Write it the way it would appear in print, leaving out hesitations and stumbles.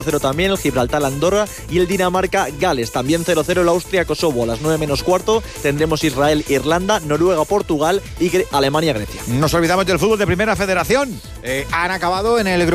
0 también el Gibraltar-Andorra y el Dinamarca-Gales. También 0-0 el Austria-Kosovo. A las 9 menos cuarto tendremos Israel-Irlanda, Noruega-Portugal y Alemania-Grecia. Nos olvidamos del fútbol de Primera Federación. Han acabado en el grupo